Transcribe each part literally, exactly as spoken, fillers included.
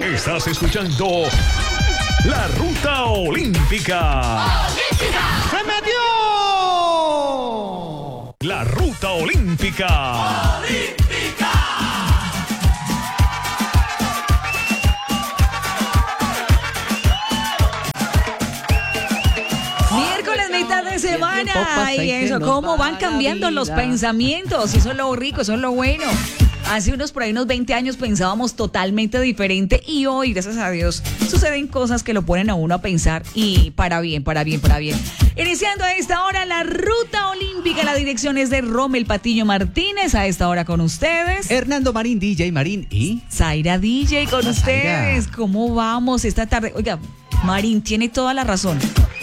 Estás escuchando La Ruta Olímpica. ¡Olímpica! ¡Se metió! La Ruta Olímpica. ¡Olímpica! Miércoles, mitad de semana. Y eso, cómo van cambiando los pensamientos. Eso es lo rico, eso es lo bueno. Hace unos por ahí unos veinte años pensábamos totalmente diferente y hoy, gracias a Dios, suceden cosas que lo ponen a uno a pensar y para bien, para bien, para bien. Iniciando a esta hora la Ruta Olímpica, la dirección es de Rommel Patiño Martínez, a esta hora con ustedes. Hernando Marín, D J Marín y... Zaira D J con Hola, ustedes. Zaira. ¿Cómo vamos esta tarde? Oiga, Marín tiene toda la razón.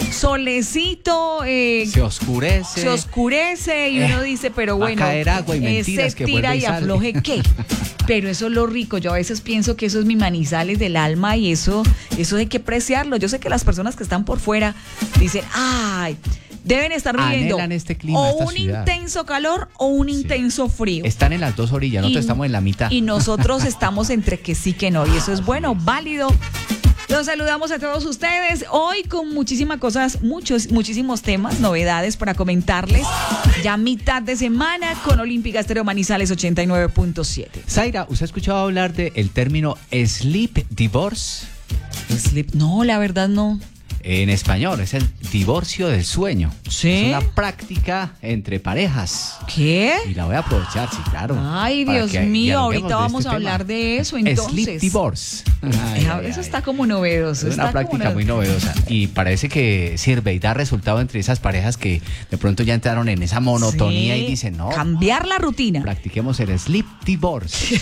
Solecito, eh, Se oscurece. se oscurece y uno dice, pero va a bueno, caer agua y mentiras ese que tira vuelve y y sale. afloje, ¿qué? Pero eso es lo rico. Yo a veces pienso que eso es mi Manizales del alma y eso, eso hay que apreciarlo. Yo sé que las personas que están por fuera dicen, ay, deben estar viviendo Anhelan este clima, o esta un ciudad. intenso calor o un Sí. intenso frío. Están en las dos orillas, nosotros Y- estamos en la mitad. Y nosotros estamos entre que sí que no. Y eso es bueno, válido. Los saludamos a todos ustedes. Hoy con muchísimas cosas, muchos, muchísimos temas, novedades para comentarles. Ya mitad de semana con Olímpica Estéreo Manizales ochenta y nueve punto siete. Zaira, ¿usted ha escuchado hablar del término sleep divorce? Sleep. No, la verdad no. En español, es el divorcio del sueño. ¿Sí? Es una práctica entre parejas. ¿Qué? Y la voy a aprovechar, sí, claro. Ay, para Dios que mío, dialoguemos ahorita de vamos este a tema. hablar de eso, entonces. Sleep divorce. Ay, Eh, ay, Eso ay. está como novedoso. Es una está como práctica no- muy novedosa y parece que sirve y da resultado entre esas parejas que de pronto ya entraron en esa monotonía Sí, y dicen, no, cambiar la rutina. practiquemos el sleep divorce.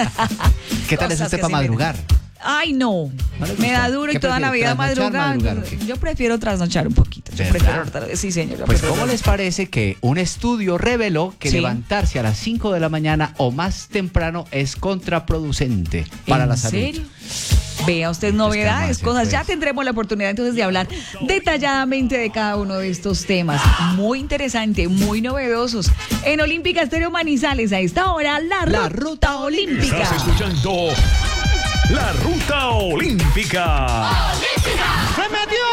¿Qué tal es Cosas usted que para se madrugar? Ay, no. ¿No le Me gusta? da duro y ¿Qué toda la prefiere, vida trasnochar, madrugar. madrugar, o qué? Yo prefiero trasnochar un poquito. Yo ¿Verdad? prefiero, tra- sí, señor. yo Pues prefiero- ¿cómo les parece que un estudio reveló que Sí. levantarse a las cinco de la mañana o más temprano es contraproducente para ¿En la salud? serio? Vea usted novedades, Estamos, cosas. Ya pues. tendremos la oportunidad entonces de hablar detalladamente de cada uno de estos temas. Muy interesante, muy novedosos. En Olímpica Estéreo Manizales, a esta hora, la, La ruta olímpica. Estás escuchando La Ruta Olímpica. ¡Olímpica! ¡Se metió!